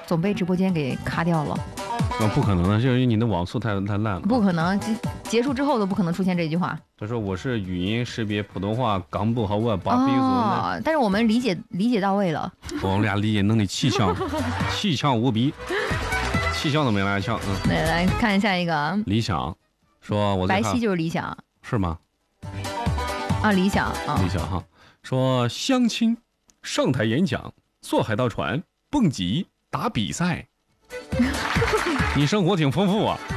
总被直播间给卡掉了。 不可能的，就是你的网速太烂了。 不可能，结束之后都不可能出现这句话。 他说我是语音识别普通话讲不好，我把鼻子。 哦，但是我们理解到位了。 我们俩理解能力气象无比，气象都没来强。 来看下一个啊。 理想说我白皙就是理想。 是吗？ 啊，理想啊， 理想哈。说相亲、上台演讲、坐海盗船、蹦极、打比赛。你生活挺丰富啊。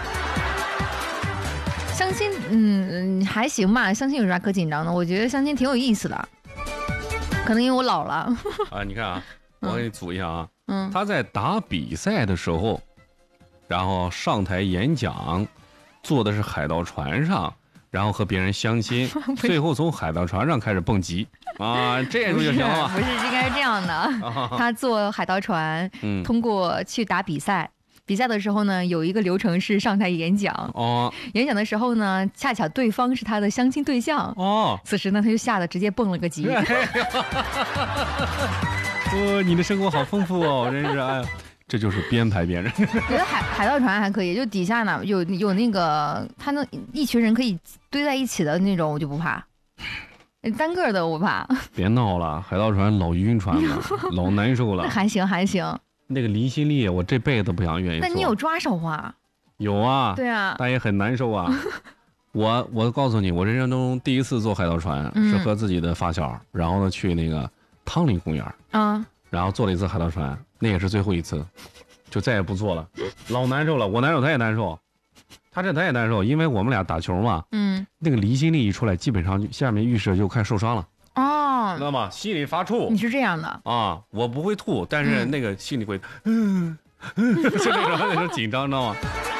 相亲，还行吧。相亲有啥可紧张的？我觉得相亲挺有意思的。可能因为我老了。 啊，你看啊，我给你组一下啊。他在打比赛的时候，然后上台演讲，坐的是海盗船上，然后和别人相亲，最后从海盗船上开始蹦极啊，这样就行了吧？ 不是，应该是这样的。他坐海盗船，通过去打比赛。比赛的时候呢，有一个流程是上台演讲。演讲的时候呢，恰巧对方是他的相亲对象。此时呢，他就吓得直接蹦了个极。 你的生活好丰富哦，真是哎，这就是编排别人。 我觉得海盗船还可以，就底下呢有那个他那一群人可以堆在一起的那种，我就不怕。单个的我怕。 别闹了，海盗船老晕船了，老难受了。 还行。 那个离心力，我这辈子都不想愿意做。 那你有抓手啊？ 有啊。 对啊。 但也很难受啊。我告诉你，我人生中第一次坐海盗船，是和自己的发小，然后呢去那个汤林公园然后坐了一次海盗船，那也是最后一次，就再也不坐了，老难受了。我难受，他也难受，他也难受，因为我们俩打球嘛，那个离心力一出来，基本上下面浴室就快受伤了。知道吗？心里发怵。 你是这样的啊？我不会吐，但是那个心里会，就那种紧张，知道吗？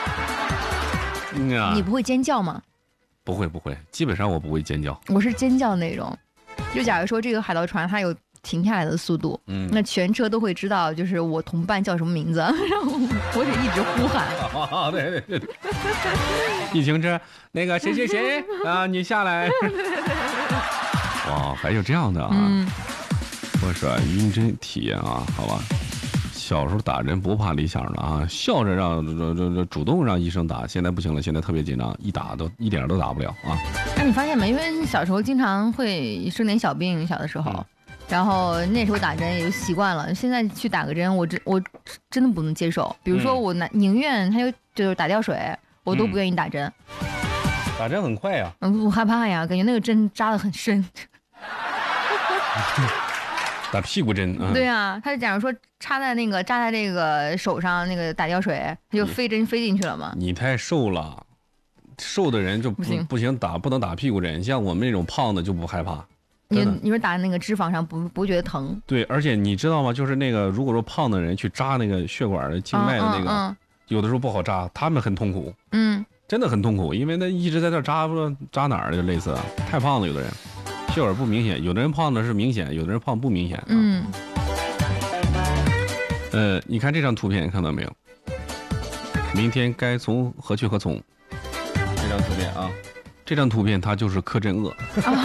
你不会尖叫吗？ 不会，基本上我不会尖叫。 我是尖叫那种。就假如说这个海盗船它有停下来的速度，那全车都会知道，就是我同伴叫什么名字，然后我得一直呼喊。 对。一停车，那个谁啊，你下来。哇，还有这样的啊！我说晕针体验啊，好吧。小时候打针不怕理想的啊，笑着让主动让医生打，现在不行了，现在特别紧张，一点都打不了啊。 那你发现没？因为小时候经常会生点小病，小的时候，然后那时候打针也就习惯了。现在去打个针，我真的不能接受。比如说我宁愿他就是打吊水，我都不愿意打针。 打针很快呀。 我害怕呀，感觉那个针扎得很深。 打屁股针对啊，他假如说扎在这个手上那个打吊水，他就针飞进去了嘛。 你太瘦了，瘦的人就不行，不能打屁股针。像我们这种胖的就不害怕。 你说打那个脂肪上不觉得疼？ 对，而且你知道吗？就是那个如果说胖的人去扎那个血管的静脉的那个，有的时候不好扎，他们很痛苦。真的很痛苦，因为他一直在这扎，不知道扎哪儿就类似太胖了，有的人血管不明显，有的人胖的是明显，有的人胖不明显。你看这张图片，看到没有？明天该从何去何从？这张图片啊，这张图片它就是柯镇恶。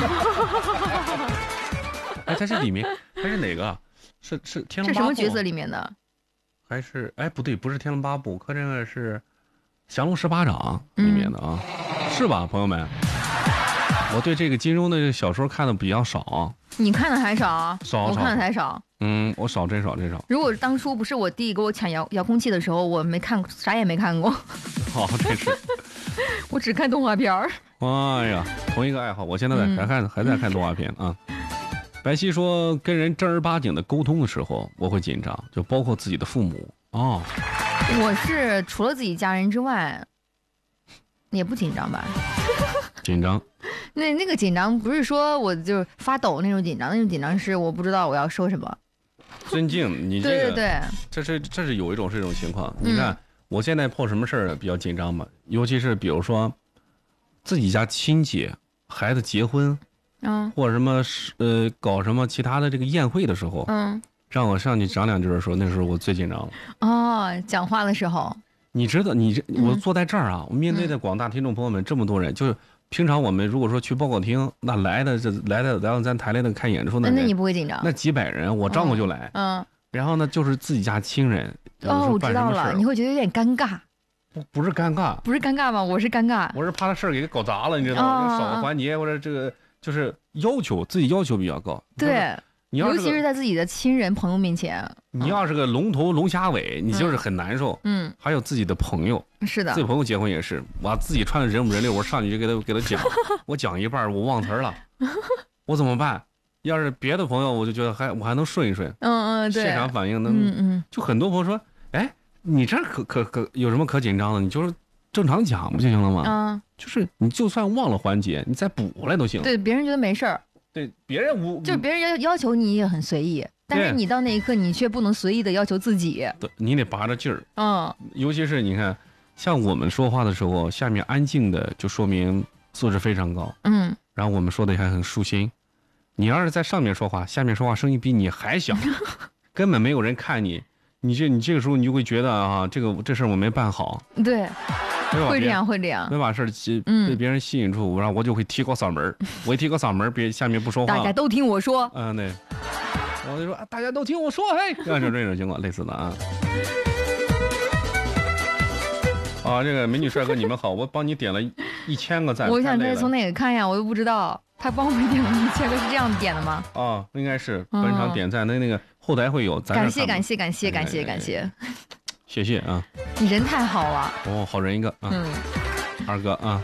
哎，在这里面还是哪个？是天龙八部？ 是什么角色里面的？ 还是不对，不是天龙八部，柯镇恶是降龙十八掌里面的啊，是吧，朋友们？我对这个金庸的小说看的比较少。 你看的还少？我看的还少。 我少，真少。 如果当初不是我弟给我抢遥控器的时候，我没看，啥也没看过。 真是。 我只看动画片儿。 哎呀，同一个爱好，我现在还在看动画片啊。白皙说，跟人正儿八经的沟通的时候，我会紧张，就包括自己的父母我是除了自己家人之外，也不紧张吧？ 紧张。 那个紧张不是说我就发抖那种紧张，那种紧张是我不知道我要说什么。 尊敬你这个， 对， 这是有一种是这种情况。你看我现在碰什么事儿比较紧张嘛？尤其是比如说自己家亲戚孩子结婚，或者什么搞什么其他的这个宴会的时候，让我上去讲两句的时候，那时候我最紧张了。 讲话的时候， 你知道，我坐在这儿啊，我面对的广大听众朋友们这么多人，就是平常我们如果说去报告厅，那来到咱台来的看演出的人， 那你不会紧张？ 那几百人，我张口就来。 然后呢，就是自己家亲人。 哦，我知道了，你会觉得有点尴尬。 不是尴尬， 不是尴尬吗？我是尴尬， 我是怕他事儿给搞砸了，你知道吗？少个环节或者这个就是自己要求比较高。 对，尤其是在自己的亲人朋友面前， 你要是个龙头龙虾尾，你就是很难受。还有自己的朋友， 是的， 自己朋友结婚也是，我自己穿的人五人六，我上去就给他讲，我讲一半我忘词了，我怎么办？要是别的朋友，我就觉得我还能顺一顺。 对， 现场反应能，就很多朋友说，哎。你这可有什么可紧张的？你就是正常讲不就行了吗？就是你就算忘了环节，你再补回来都行。 对，别人觉得没事儿。 对，别人就别人要求你也很随意，但是你到那一刻你却不能随意的要求自己。 对，你得拔着劲儿。尤其是你看，像我们说话的时候，下面安静的，就说明素质非常高。然后我们说的还很舒心。你要是在上面说话，下面说话声音比你还小，根本没有人看你。你这个时候你就会觉得啊，这事儿我没办好， 对，会这样， 没把事儿被别人吸引住，然后我就会提高嗓门我一提高嗓门别下面不说话， 大家都听我说， 对，我就说大家都听我说，这种情况类似的这个美女帅哥你们好，我帮你点了1000个赞， 我想再从哪个看呀，我又不知道。他帮我们点了1000个，是这样点的吗？ 应该是本场点赞那个后台会有。 感谢， 谢谢啊！ 你人太好了。 好人一个啊。二哥啊。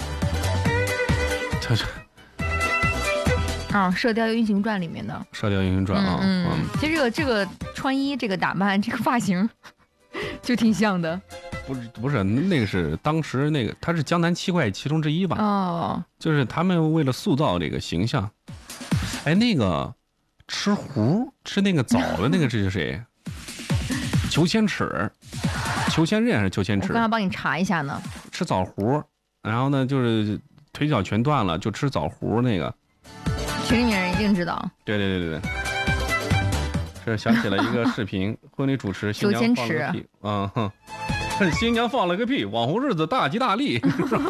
《射雕英雄传》里面的。《 射雕英雄传》 其实这个穿衣、这个打扮、这个发型，就挺像的。 不是，那个是当时那个他是江南七怪其中之一吧？就是他们为了塑造这个形象，那个吃那个枣的那个是谁？裘千尺，裘千仞还是裘千尺？ 我刚刚帮你查一下呢。 吃枣核，然后呢就是腿脚全断了，就吃枣核那个。 群里面人一定知道。 对。这想起了一个视频，婚礼主持新娘放了个屁，新娘放了个屁，网红日子大吉大利，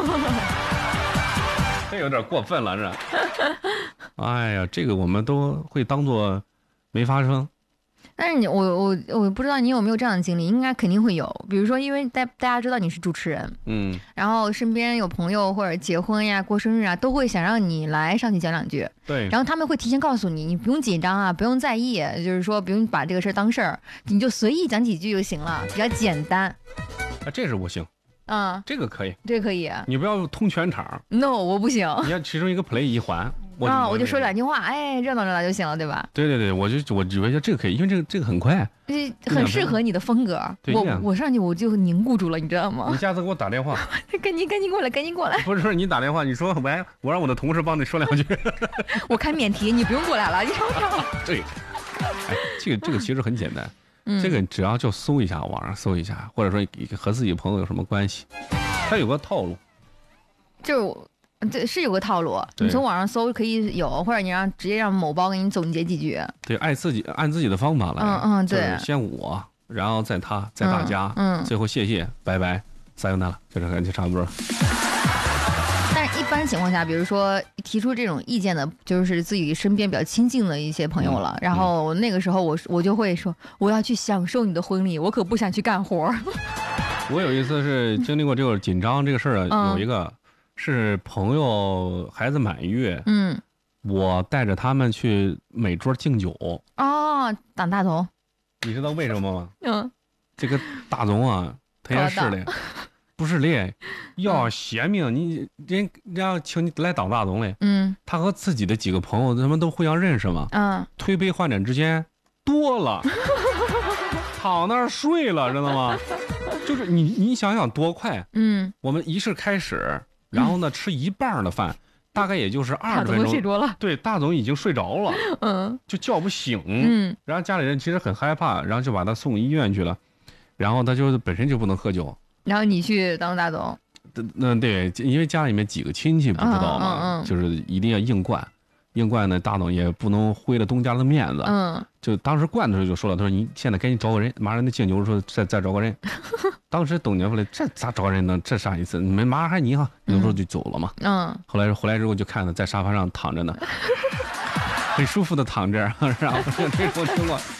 这有点过分了，这。哎呀，这个我们都会当做没发生。 但是我不知道你有没有这样的经历，应该肯定会有。比如说，因为大家知道你是主持人，然后身边有朋友或者结婚呀、过生日啊，都会想让你来上去讲两句。 对。 然后他们会提前告诉你，你不用紧张啊，不用在意，就是说不用把这个事儿当事儿，你就随意讲几句就行了，比较简单。 这是我行。这个可以， 这个可以。 你不要通全场。 No， 我不行。 你要其中一个 play 一环。 我就说两句话，热闹就行了，对吧？ 对，我以为这个可以，因为这个很快， 很适合你的风格。我上去我就凝固住了，你知道吗？ 你下次给我打电话， 赶紧过来！ 不是你打电话，你说喂，我让我的同事帮你说两句。 我开免提，你不用过来了，你瞅瞅。 对，这个其实很简单，这个只要就搜一下，网上搜一下，或者说和自己朋友有什么关系，它有个套路， 对，是有个套路，你从网上搜可以有，或者你直接让某包给你总结几句。对， 按自己的方法来。对， 先我，然后再他，再大家，最后谢谢，拜拜，撒由那拉，就差不多。 但是一般情况下，比如说提出这种意见的，就是自己身边比较亲近的一些朋友了。然后那个时候我就会说，我要去享受你的婚礼，我可不想去干活。 我有一次是经历过这个紧张这个事儿，有一个。是朋友孩子满月，我带着他们去每桌敬酒。 当大总， 你知道为什么吗？这个大总啊，他也是的，不是嘞，要邪命，你人家请你来当大总嘞，他和自己的几个朋友他们都互相认识嘛，推杯换盏之间多了，躺那儿睡了，知道吗？就是你想想多快，我们仪式开始。然后呢，吃一半的饭，大概也就是20分钟。 睡着了。 对，大总已经睡着了，就叫不醒。然后家里人其实很害怕，然后就把他送医院去了。然后他就本身就不能喝酒。 然后你去当大总。 对，因为家里面几个亲戚不知道嘛，就是一定要硬灌。硬灌呢，大总也不能毁了东家的面子。就当时灌的时候就说了，他说你现在赶紧找个人，马上那敬酒说再找个人。当时董娘夫来，这咋找人呢？这啥意思？你们马上还你哈，有时候就走了嘛。后来回来之后就看他在沙发上躺着呢，很舒服的躺着，然后这种情况，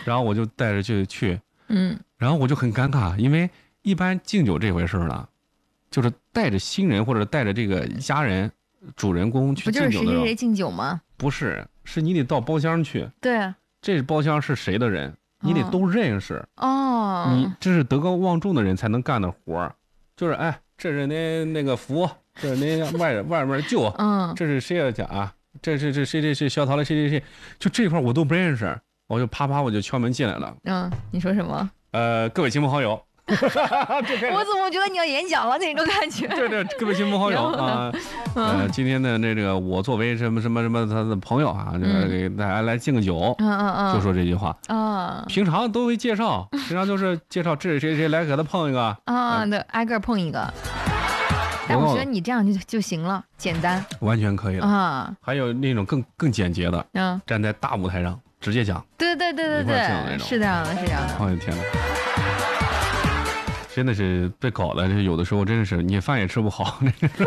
然后我就带着去，然后我就很尴尬，因为一般敬酒这回事呢，就是带着新人或者带着这个家人、主人公去敬酒的时候， 不就是谁敬酒吗？ 不是，是你得到包厢去。 对， 这包厢是谁的人，你得都认识。 哦， 你这是德高望重的人才能干的活儿，就是这是那个福，这是那外面舅，这是谁的家，这是谁小桃的谁，就这块我都不认识，我就啪我就敲门进来了。 你说什么？ 各位亲朋好友。 我怎么觉得你要演讲了那种感觉？ 对，各位亲朋好友啊，今天的这个我作为什么他的朋友啊，给大家来敬个酒，就说这句话啊。平常都会介绍，平常就是介绍这是谁来给他碰一个对，挨个碰一个。但我觉得你这样就行了，简单， 完全可以了啊。还有那种更简洁的，站在大舞台上直接讲。对， 是这样的。 哎呦天哪！真的是被搞的，有的时候真的是你饭也吃不好。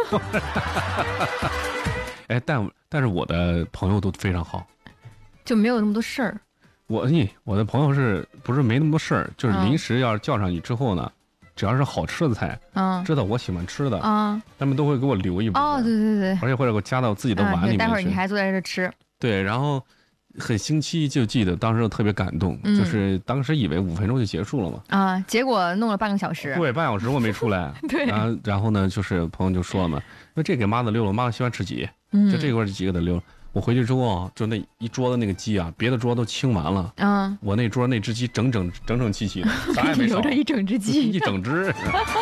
但是我的朋友都非常好， 就没有那么多事儿。 我的朋友不是没那么多事儿，就是临时要是叫上你之后呢，只要是好吃的菜，知道我喜欢吃的，他们都会给我留一部分。对，而且或者给我加到自己的碗里面去。 待会儿你还坐在这吃。 对，然后。很星期就记得当时特别感动，就是当时以为5分钟就结束了嘛， 结果弄了半个小时。 对，半小时我没出来。 对， 然后呢，就是朋友就说了嘛，那这给妈子溜了，妈子喜欢吃鸡，就这块鸡给他溜了。我回去之后就那一桌子那个鸡啊，别的桌都清完了，我那桌那只鸡整齐齐的，啥也没少。 留着一整只鸡， 一整只。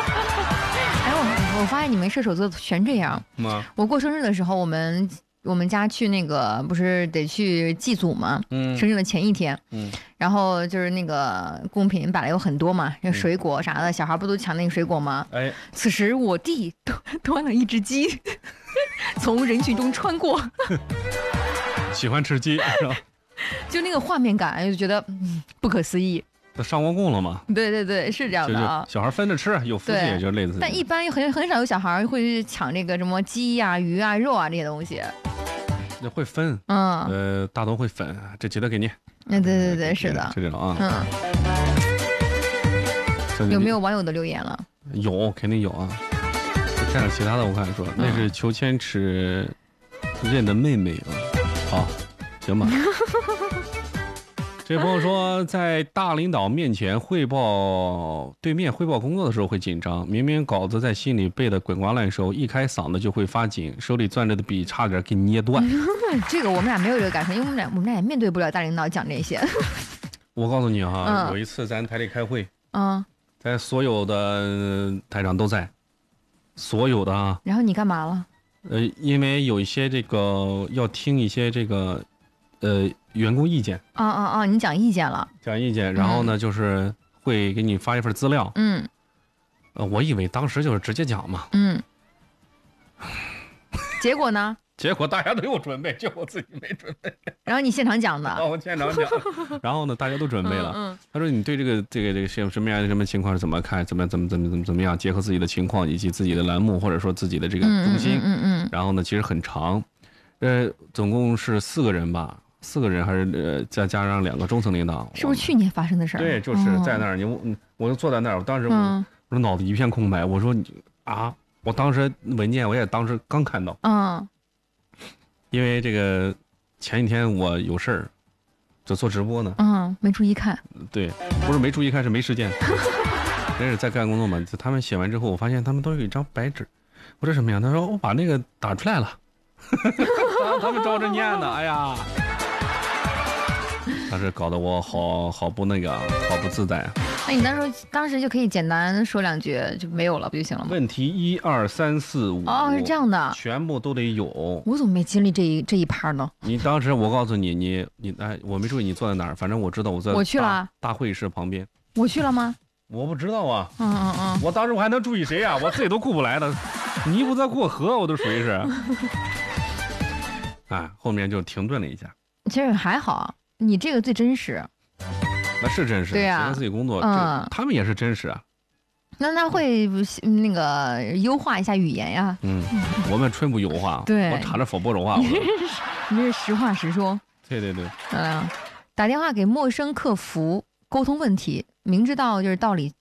我发现你们射手座全这样。我过生日的时候，我们家去那个不是得去祭祖嘛，生日的前一天，然后就是那个贡品摆了有很多嘛，水果啥的，小孩不都抢那个水果吗？此时我弟端了一只鸡，从人群中穿过， 喜欢吃鸡是吧？ 就那个画面感，就觉得不可思议。 上过供了吗？ 对，是这样的啊。 小孩分着吃，有福气也就类似。 但一般很少有小孩会去抢这个什么鸡啊、鱼啊、肉啊这些东西。 那会分，大多会分，这记得给你。 对，是的， 是这种啊。 有没有网友的留言了？ 有，肯定有啊。看看其他的，我看说那是裘千尺认的妹妹啊。好，行吧。这朋友说，在大领导面前汇报工作的时候会紧张，明明稿子在心里背得滚瓜烂熟，一开嗓子就会发紧，手里攥着的笔差点给捏断。 这个我们俩没有这个感受，因为我们俩也面对不了大领导讲这些。 我告诉你哈，有一次咱台里开会，在所有的台长都在，所有的啊。 然后你干嘛了？ 因为有一些这个要听一些这个。员工意见你讲意见了， 然后呢，就是会给你发一份资料，我以为当时就是直接讲嘛， 结果呢？ 结果大家都有准备，就我自己没准备。 然后你现场讲的？ 我现场讲，然后呢，大家都准备了。他说你对这个什么样的什么情况是怎么看？怎么样？结合自己的情况以及自己的栏目或者说自己的这个中心，然后呢，其实很长，总共是4个人吧。4个人还是再加上2个中层领导， 是不是去年发生的事儿？ 对，就是在那儿，我就坐在那儿，我当时我脑子一片空白，我说我当时文件我也当时刚看到，因为这个前几天我有事儿，就做直播呢， 没注意看， 对，不是没注意看，是没时间，真是在干工作嘛。他们写完之后，我发现他们都有一张白纸，我说什么呀？他说我把那个打出来了，他们照着念呢，哎呀。但是搞得我好不那个，好不自在。 那你当时就可以简单说2句就没有了，不就行了吗？ 问题1、2、3、4、5 是这样的， 全部都得有。 我怎么没经历这一趴呢？ 你当时我告诉你我没注意你坐在哪儿，反正我知道我在我去了大会议室旁边。 我去了吗？ 我不知道啊。我当时我还能注意谁啊？我自己都顾不来了，你不再过河，我都属于是。后面就停顿了一下。 其实还好。你这个最真实， 那是真实， 对呀， 喜欢自己工作，他们也是真实啊。 那会那个优化一下语言呀？ 我们纯不优化， 对， 我插着佛不说话。 你是实话实说。 对。 打电话给陌生客服沟通问题，明知道就是道理